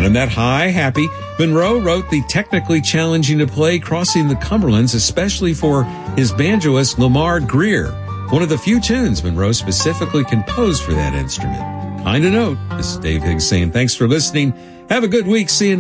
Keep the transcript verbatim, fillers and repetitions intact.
on that high, happy, Monroe wrote the technically challenging to play Crossing the Cumberlands, especially for his banjoist Lamar Greer, one of the few tunes Monroe specifically composed for that instrument. Kind of note. This is Dave Higgs saying thanks for listening. Have a good week. See you next